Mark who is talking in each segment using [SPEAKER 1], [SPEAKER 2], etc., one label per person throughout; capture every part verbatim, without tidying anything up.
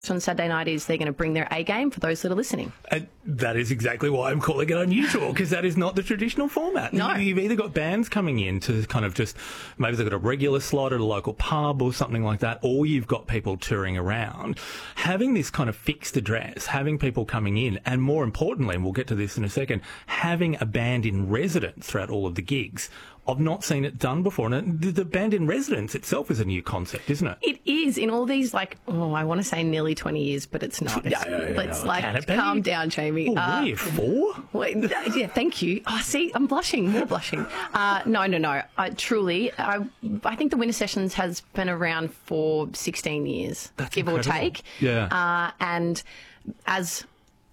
[SPEAKER 1] on Saturday night is they're going to bring their A game for those that are listening.
[SPEAKER 2] And that is exactly why I'm calling it unusual, because that is not the traditional format.
[SPEAKER 1] No.
[SPEAKER 2] You've either got bands coming in to kind of just, maybe they've got a regular slot at a local pub or something like that, or you've got people touring around. Having this kind of fixed address, having people coming in, and more importantly, and we'll get to this in a second, having a band in residence throughout all of the gigs. I've not seen it done before. And the, the band in residence itself is a new concept, isn't it?
[SPEAKER 1] It is in all these, like, oh, I want to say nearly twenty years, but it's not. It's,
[SPEAKER 2] Yeah, yeah, yeah,
[SPEAKER 1] let's,
[SPEAKER 2] yeah.
[SPEAKER 1] like,
[SPEAKER 2] Can it be?
[SPEAKER 1] calm down, Jamie.
[SPEAKER 2] Oh,
[SPEAKER 1] Uh,
[SPEAKER 2] really? Four?
[SPEAKER 1] Wait, yeah, thank you. Oh, see, I'm blushing, more blushing. Uh, no, no, no. I, truly, I, I think the Winter Sessions has been around for sixteen years,
[SPEAKER 2] That's
[SPEAKER 1] give
[SPEAKER 2] incredible.
[SPEAKER 1] or take.
[SPEAKER 2] Yeah.
[SPEAKER 1] Uh, and as...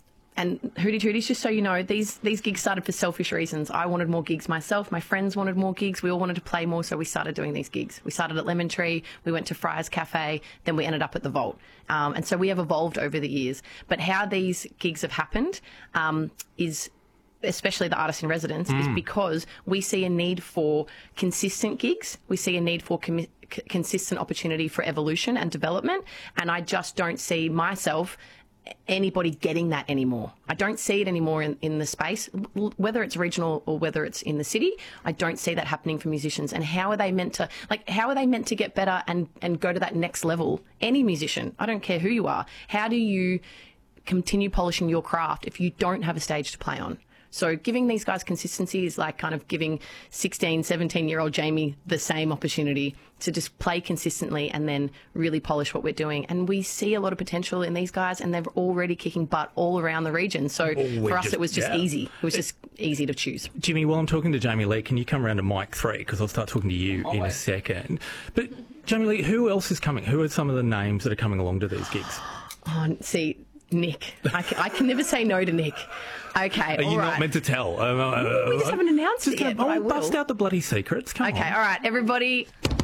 [SPEAKER 1] And Hootie Tooties, just so you know, these these gigs started for selfish reasons. I wanted more gigs myself. My friends wanted more gigs. We all wanted to play more, so we started doing these gigs. We started at Lemon Tree. We went to Friars Cafe. Then we ended up at the Vault. Um, and so we have evolved over the years. But how these gigs have happened um, is... especially the artists in residence, mm. is because we see a need for consistent gigs. We see a need for com- c- consistent opportunity for evolution and development. And I just don't see myself, anybody getting that anymore. I don't see it anymore in, in the space, whether it's regional or whether it's in the city. I don't see that happening for musicians. And how are they meant to, like, how are they meant to get better and, and go to that next level? Any musician, I don't care who you are. How do you continue polishing your craft if you don't have a stage to play on? So giving these guys consistency is like kind of giving sixteen, seventeen-year-old Jamie the same opportunity to just play consistently and then really polish what we're doing. And we see a lot of potential in these guys, and they're already kicking butt all around the region. So
[SPEAKER 2] Well,
[SPEAKER 1] for us,
[SPEAKER 2] just-
[SPEAKER 1] it was just
[SPEAKER 2] yeah.
[SPEAKER 1] easy. It was just easy to choose.
[SPEAKER 2] Jimmy, while I'm talking to Jamie Lee, can you come around to mic three? Because I'll start talking to you in a second. But Jamie Lee, who else is coming? Who are some of the names that are coming along to these gigs?
[SPEAKER 1] Oh, see, Nick. I can, I can never say no to Nick. Okay,
[SPEAKER 2] Are
[SPEAKER 1] all
[SPEAKER 2] you
[SPEAKER 1] right.
[SPEAKER 2] not meant to tell? Um, uh,
[SPEAKER 1] we just haven't announced it yet, but
[SPEAKER 2] oh,
[SPEAKER 1] I will.
[SPEAKER 2] Bust out the bloody secrets. Come
[SPEAKER 1] Okay,
[SPEAKER 2] on.
[SPEAKER 1] all right, everybody.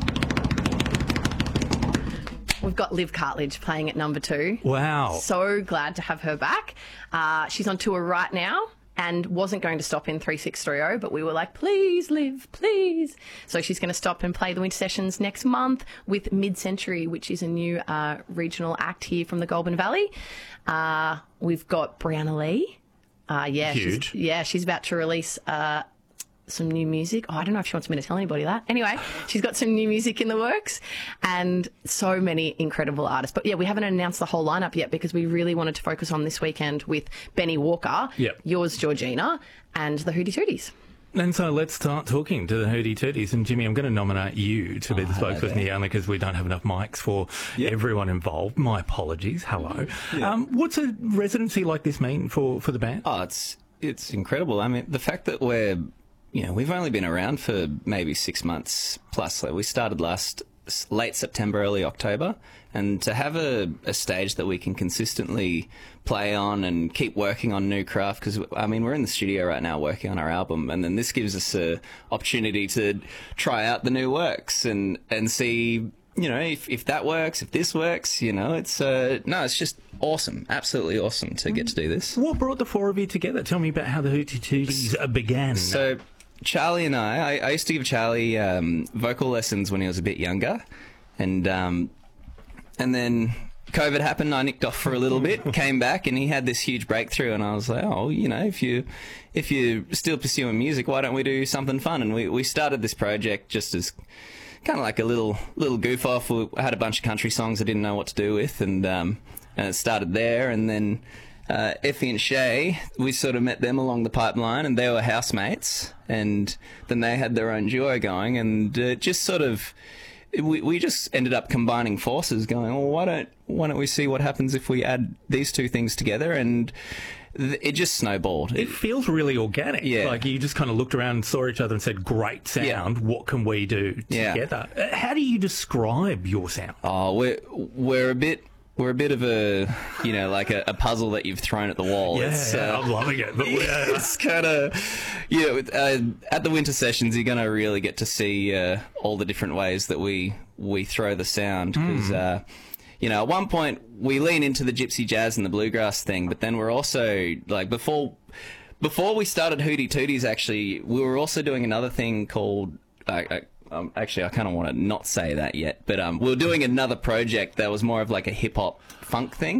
[SPEAKER 1] We've got Liv Cartledge playing at number two.
[SPEAKER 2] Wow.
[SPEAKER 1] So glad to have her back. Uh, she's on tour right now and wasn't going to stop in three six three zero, but we were like, please, Liv, please. So she's going to stop and play the Winter Sessions next month with Mid-Century, which is a new uh, regional act here from the Goulburn Valley. Uh, we've got Brianna Lee. Uh, yeah,
[SPEAKER 2] Huge.
[SPEAKER 1] She's, yeah, she's about to release uh, some new music. Oh, I don't know if she wants me to tell anybody that. Anyway, she's got some new music in the works and so many incredible artists. But yeah, we haven't announced the whole lineup yet because we really wanted to focus on this weekend with Benny Walker,
[SPEAKER 2] Yep.
[SPEAKER 1] Yours Georgina, and the Hootie Tooties.
[SPEAKER 2] And so let's start talking to the Hootie Tooties. And Jimmy, I'm going to nominate you to be
[SPEAKER 3] Oh,
[SPEAKER 2] the
[SPEAKER 3] hello
[SPEAKER 2] spokesperson
[SPEAKER 3] there.
[SPEAKER 2] here, only because we don't have enough mics for
[SPEAKER 3] Yep.
[SPEAKER 2] everyone involved. My apologies. Hello.
[SPEAKER 3] Yeah.
[SPEAKER 2] Um, what's a residency like this mean for, for the band?
[SPEAKER 3] Oh, it's it's incredible. I mean, the fact that we're, you know, we've only been around for maybe six months plus. Like, we started last s- late September, early October, and to have a, a stage that we can consistently play on and keep working on new craft, because I mean, we're in the studio right now working on our album, and then this gives us a opportunity to try out the new works and and see, you know, if, if that works, if this works, you know, it's uh, no, it's just awesome, absolutely awesome to get to do this.
[SPEAKER 2] What brought the four of you together? Tell me about how the Hootie Tooties uh, began.
[SPEAKER 3] So, Charlie and I, I, I used to give Charlie um, vocal lessons when he was a bit younger, and um, and then COVID happened. I nicked off for a little bit, came back, and he had this huge breakthrough. And I was like, oh, you know, if you if you're still pursuing music, why don't we do something fun? And we, we started this project just as kind of like a little little goof off. We had a bunch of country songs I didn't know what to do with, and um, and it started there, and then. Uh, Effie and Shay, we sort of met them along the pipeline, and they were housemates, and then they had their own duo going, and uh, just sort of, we we just ended up combining forces, going, well, why don't why don't we see what happens if we add these two things together, and th- it just snowballed.
[SPEAKER 2] It feels really organic.
[SPEAKER 3] Yeah.
[SPEAKER 2] Like you just kind of looked around and saw each other and said, great sound.
[SPEAKER 3] Yeah.
[SPEAKER 2] What can we do
[SPEAKER 3] Yeah.
[SPEAKER 2] together? Uh, How do you describe your sound?
[SPEAKER 3] Oh, we're we're a bit. We're a bit of a, you know, like a, a puzzle that you've thrown at the wall.
[SPEAKER 2] Yeah,
[SPEAKER 3] It's,
[SPEAKER 2] yeah,
[SPEAKER 3] uh,
[SPEAKER 2] I'm loving it. But uh,
[SPEAKER 3] it's kind of, yeah, with, uh, at the Winter Sessions, you're going to really get to see uh, all the different ways that we, we throw the sound. Because,
[SPEAKER 2] Hmm.
[SPEAKER 3] uh, you know, at one point, we lean into the gypsy jazz and the bluegrass thing, but then we're also, like, before before we started Hootie Tooties, actually, we were also doing another thing called, uh, uh, Um, actually, I kind of want to not say that yet, but um, we were doing another project that was more of like a hip hop funk thing.